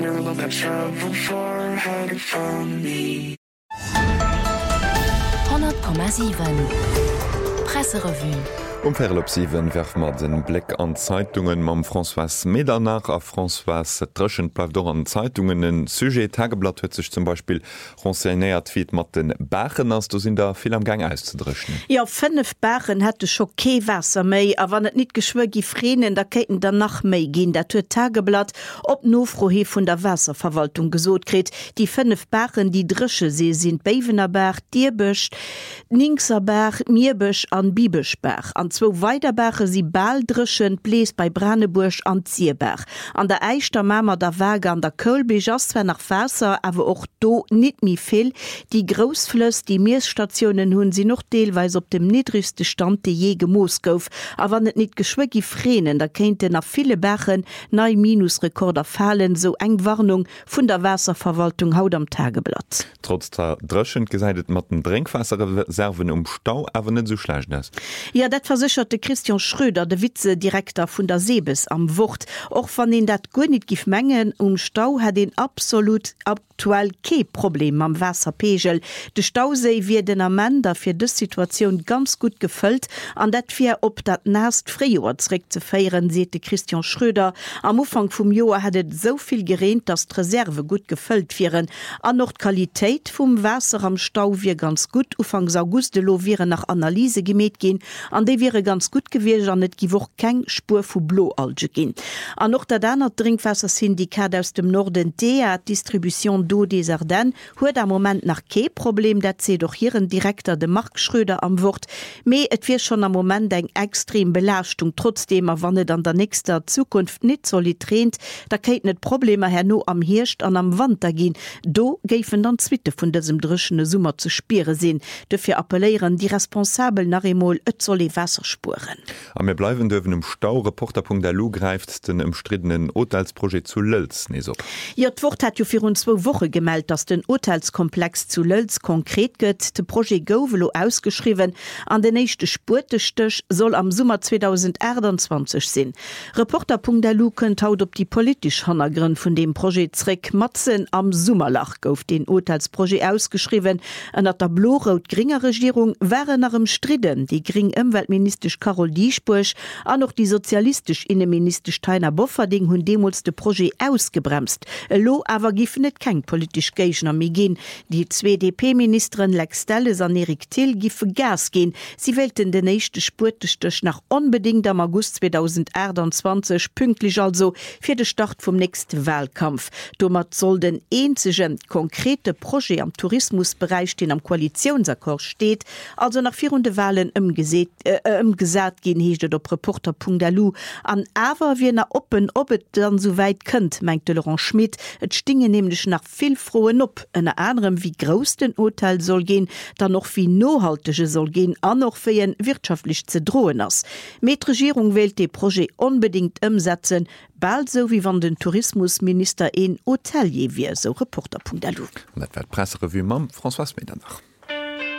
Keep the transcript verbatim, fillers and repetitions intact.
world that traveled far had found me. hundert Komma sieben Presserevue. Um Ferlopsiven werf mat den Blick an Zeitungen mam François Medernach a François Drschen bleif do an Zeitungen en Sujet Tageblatt huet sich zum Beispiel renseignéiert wie mat den Bachen ass du sinn da viel am Gang auszudrschen. Ja fünf Bachen hätte scho Keewasser méi, a wann net net geschwur gi Frenen der Ketten der nach méi gin der huet Tageblatt op nofrohe vun der Wasserverwaltung gesot kret. Die fünf Bachen die Drsche see sind Bevenerberg, Dierbech, Ningserberg, Mierbech an Bibechberg. An zwo Weiderbache sie Baldrschen Blees bei Brandenburg an Zierberg. An der Eichter Mammer der Waage an der Kölbech aswer nach Wasser, awer och do net mi vill. Die Großflöss, die Meersstationen hunn sie noch deelweis op dem niedrigste Stand de je gemoos gouf. Aber net net geschwegi Frenen, da kennte nach viele Bachen nei Minusrekorder fallen, so eng Warnung vun der Wasserverwaltung haut am Tageblatt. Trotz der Drschen geseidet mat den Trinkwasserreserven um Stau awer net so schlecht ass. Ja, dat versicherte Christian Schröder, der Vizedirektor vun der Seebes am Wort. Och van den dat go net gif Mengen um Stau hat den absolut aktuell ke Problem am Wasserpegel. De Stausee wie den Amender fir de Situation ganz gut gefüllt, an dat fir op dat nast Frejoerre ze feieren, sete Christian Schröder. Am Ufang vum Joer hat et soviel gerent, dass d' Reserve gut gefüllt viren. An noch Qualität vum Wasser am Stau wie ganz gut. Ufangs August de lo wäre nach Analyse gemet gin, an de wäre ganz gut gewesen, an net giwoch keng Spur vu Bloalge gin. An noch der danner Trinkwassersyndikat aus dem Norden D A Distribution d'eau des Ardennes huet am moment nach ke Problem, dat se doch hierieren Direktor de Mark Schröder am Wort. Me et wir schon am moment eng extrem Belastung, trotzdem er wannet an der nächster Zukunft net solid trent, da keit net Probleme her no am Hirscht an am Wand dagin. Do geifen dann Zwitte vun diesem drschene Summer zu spire sinn. Dafür appellieren die Responsabel nach Emol et solle Wasserspuren. Am mir bleiwen dürfen im Stau Reporter.punkt de lu greift den umstrittenen Urteilsprojekt zu Lölz nes op. Ja, d'Wort hat jo vir uns zwei Woche gemeldet, dass den Urteilskomplex zu Lölz konkret gëtt. De Projekt Govelo ausgeschrieben, an den nächste Spurtestech soll am Sommer zweitausendeinundzwanzig sinn. Reporter.punkt de lu könnt haut op die politisch Hannergrund von dem Projekt zurück. Matzen am Summerlach gouf den Urteilsprojekt ausgeschrieben. An der blo-rot-gringer Regierung waren nach dem Striden. Die gring Umweltministerisch Carol Diesbusch an noch die sozialistisch Innenminister Steiner Bofferding hun demos de Projekt ausgebremst. Lo awer gif net kein politisch Gegner mi gin. Die zwei D P-Ministerin Lex Stelles an Erik Till gife Gas gin. Sie wählten den nächste Spurtestech nach unbedingt am August zweitausendeinundzwanzig, pünktlich also für den Start vom nächsten Wahlkampf. Dommer soll den einzigen konkrete Projekt am Tourismusbereich, den am Koalitionsakkord steht, also nach vier Runde Wahlen umgesät, äh, umgesät gehen, hecht op Reporter.punkt de lu. An awer wie na oppen, ob et dann so weit könnt, meinte Laurent Schmidt. Et stinge nämlich nach viel frohen op. En anderem wie groß den Urteil soll gehen, dann noch wie nohaltige soll gehen, an noch für wirtschaftlich zu drohen ass. Met Regierung wählt die Projekt unbedingt umsetzen, bald so wie wann den Tourismusminister in Hotelier wie so Reporter.punkt de lu. Dat Presserevue mam François Medernach.